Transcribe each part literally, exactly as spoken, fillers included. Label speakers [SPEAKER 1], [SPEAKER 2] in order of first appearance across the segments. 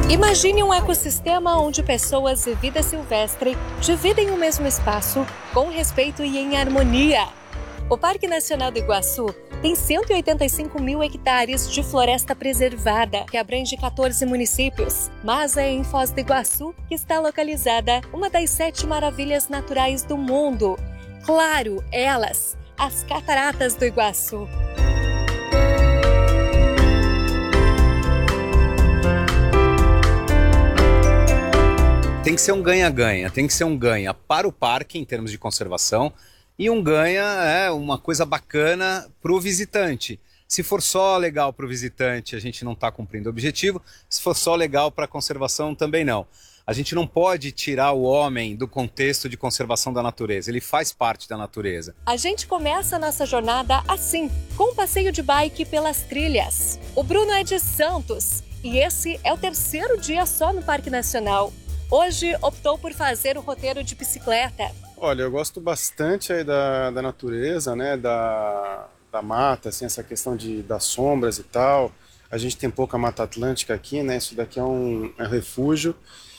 [SPEAKER 1] Imagine um ecossistema onde pessoas e vida silvestre dividem o mesmo espaço com respeito e em harmonia. O Parque Nacional do Iguaçu tem cento e oitenta e cinco mil hectares de floresta preservada, que abrange quatorze municípios. Mas é em Foz do Iguaçu que está localizada uma das sete maravilhas naturais do mundo. Claro, elas, as Cataratas do Iguaçu.
[SPEAKER 2] Tem que ser um ganha-ganha, tem que ser um ganha para o parque em termos de conservação e um ganha é uma coisa bacana para o visitante. Se for só legal para o visitante, a gente não está cumprindo o objetivo. Se for só legal para a conservação, também não. A gente não pode tirar o homem do contexto de conservação da natureza, ele faz parte da natureza.
[SPEAKER 1] A gente começa a nossa jornada assim, com um passeio de bike pelas trilhas. O Bruno é de Santos e esse é o terceiro dia só no Parque Nacional. Hoje optou por fazer o roteiro de bicicleta.
[SPEAKER 3] Olha, eu gosto bastante aí da, da natureza, né, da, da mata, assim, essa questão de, das sombras e tal. A gente tem pouca mata atlântica aqui, né, isso daqui é um, é um refúgio.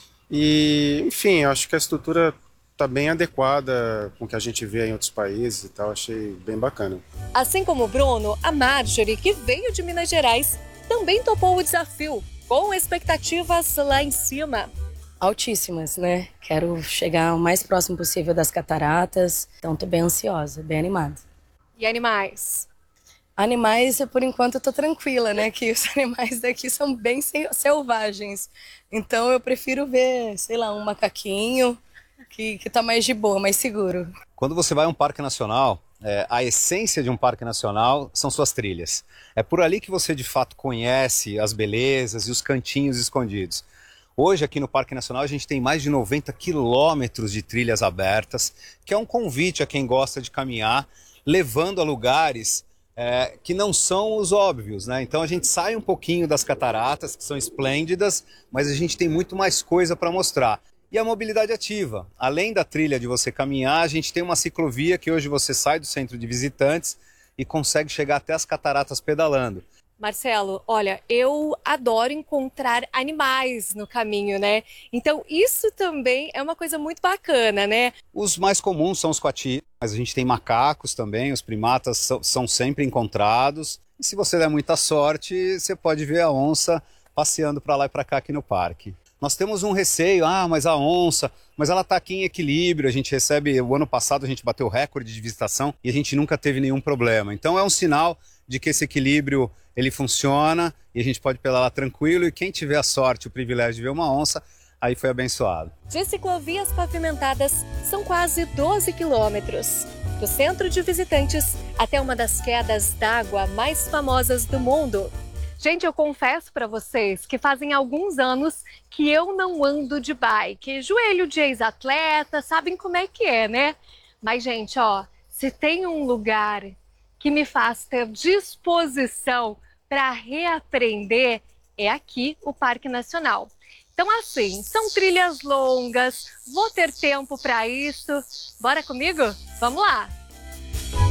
[SPEAKER 3] E, enfim, eu acho que a estrutura está bem adequada com o que a gente vê em outros países e tal, achei bem bacana.
[SPEAKER 1] Assim como o Bruno, a Marjorie, que veio de Minas Gerais, também topou o desafio, com expectativas lá em cima.
[SPEAKER 4] Altíssimas, né? Quero chegar o mais próximo possível das cataratas, então tô bem ansiosa, bem animada.
[SPEAKER 1] E animais?
[SPEAKER 4] Animais, por enquanto, eu tô tranquila, né? Que os animais daqui são bem selvagens. Então eu prefiro ver, sei lá, um macaquinho que, que tá mais de boa, mais seguro.
[SPEAKER 2] Quando você vai a um parque nacional, é, a essência de um parque nacional são suas trilhas. É por ali que você de fato conhece as belezas e os cantinhos escondidos. Hoje aqui no Parque Nacional a gente tem mais de noventa quilômetros de trilhas abertas, que é um convite a quem gosta de caminhar, levando a lugares é, que não são os óbvios, né? Então a gente sai um pouquinho das cataratas, que são esplêndidas, mas a gente tem muito mais coisa para mostrar. E a mobilidade ativa. Além da trilha de você caminhar, a gente tem uma ciclovia que hoje você sai do centro de visitantes e consegue chegar até as cataratas pedalando.
[SPEAKER 1] Marcelo, olha, eu adoro encontrar animais no caminho, né? Então isso também é uma coisa muito bacana, né?
[SPEAKER 2] Os mais comuns são os coati, mas a gente tem macacos também, os primatas são, são sempre encontrados. E se você der muita sorte, você pode ver a onça passeando para lá e para cá aqui no parque. Nós temos um receio, ah, mas a onça, mas ela está aqui em equilíbrio, a gente recebe, o ano passado a gente bateu recorde de visitação e a gente nunca teve nenhum problema. Então é um sinal de que esse equilíbrio ele funciona e a gente pode pedalar tranquilo e quem tiver a sorte, o privilégio de ver uma onça, aí foi abençoado.
[SPEAKER 1] De ciclovias pavimentadas são quase doze quilômetros, do centro de visitantes até uma das quedas d'água mais famosas do mundo. Gente, eu confesso para vocês que fazem alguns anos que eu não ando de bike. Joelho de ex-atleta, sabem como é que é, né? Mas, gente, ó, se tem um lugar que me faz ter disposição para reaprender, é aqui o Parque Nacional. Então, assim, são trilhas longas, vou ter tempo para isso. Bora comigo? Vamos lá!